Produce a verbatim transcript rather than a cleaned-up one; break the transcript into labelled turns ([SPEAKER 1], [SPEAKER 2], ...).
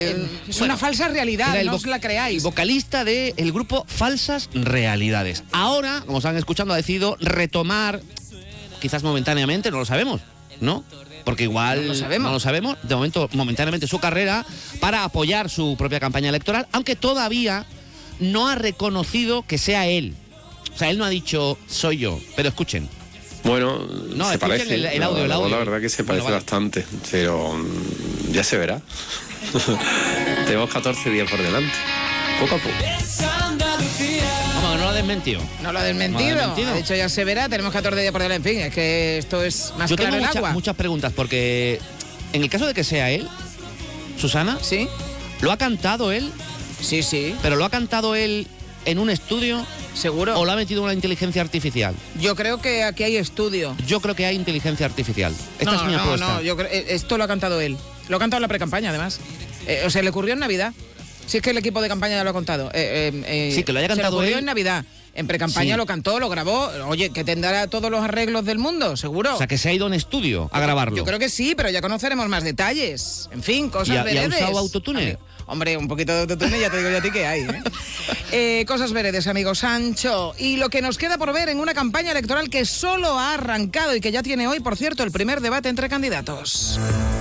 [SPEAKER 1] Es bueno, una falsa realidad, no os la creáis.
[SPEAKER 2] Vocalista del grupo Falsas Realidades. Ahora, como están escuchando, ha decidido retomar, quizás momentáneamente, no lo sabemos, ¿no? Porque igual
[SPEAKER 1] no lo sabemos.
[SPEAKER 2] no lo sabemos, de momento, momentáneamente su carrera para apoyar su propia campaña electoral, aunque todavía no ha reconocido que sea él. O sea, él no ha dicho, soy yo, pero escuchen.
[SPEAKER 3] Bueno,
[SPEAKER 2] no,
[SPEAKER 3] se parece,
[SPEAKER 2] el, el audio,
[SPEAKER 3] no,
[SPEAKER 2] el audio.
[SPEAKER 3] La verdad que se parece bueno, vale. bastante, pero ya se verá. Tenemos catorce días por delante, poco a poco.
[SPEAKER 2] Vamos, no lo ha desmentido.
[SPEAKER 1] No lo ha desmentido. No ha de hecho, ya se verá, tenemos catorce días por delante. En fin, es que esto es más
[SPEAKER 2] Yo
[SPEAKER 1] claro
[SPEAKER 2] tengo
[SPEAKER 1] el
[SPEAKER 2] mucha,
[SPEAKER 1] agua.
[SPEAKER 2] muchas preguntas, porque en el caso de que sea él, Susana,
[SPEAKER 1] ¿sí?
[SPEAKER 2] ¿Lo ha cantado él?
[SPEAKER 1] Sí, sí.
[SPEAKER 2] ¿Pero lo ha cantado él en un estudio?
[SPEAKER 1] ¿Seguro?
[SPEAKER 2] ¿O lo ha metido una inteligencia artificial?
[SPEAKER 1] Yo creo que aquí hay estudio.
[SPEAKER 2] Yo creo que hay inteligencia artificial. Esta
[SPEAKER 1] no,
[SPEAKER 2] es mi
[SPEAKER 1] no,
[SPEAKER 2] apuesta.
[SPEAKER 1] No, yo creo, esto lo ha cantado él. Lo ha cantado en la precampaña, además. Eh, o sea, le ocurrió en Navidad. Si es que el equipo de campaña ya lo ha contado. Eh, eh, eh,
[SPEAKER 2] sí, que lo haya cantado
[SPEAKER 1] se le ocurrió
[SPEAKER 2] él.
[SPEAKER 1] en Navidad. En precampaña sí. Lo cantó, lo grabó. Oye, que tendrá todos los arreglos del mundo, seguro.
[SPEAKER 2] O sea, que se ha ido a un estudio a grabarlo.
[SPEAKER 1] Yo creo que sí, pero ya conoceremos más detalles. En fin, cosas
[SPEAKER 2] ¿Y ha,
[SPEAKER 1] veredes.
[SPEAKER 2] ¿Y ha usado autotune?
[SPEAKER 1] Hombre, un poquito de autotune, ya te digo yo a ti que hay, ¿eh? eh, cosas veredes, amigo Sancho. Y lo que nos queda por ver en una campaña electoral que solo ha arrancado y que ya tiene hoy, por cierto, el primer debate entre candidatos.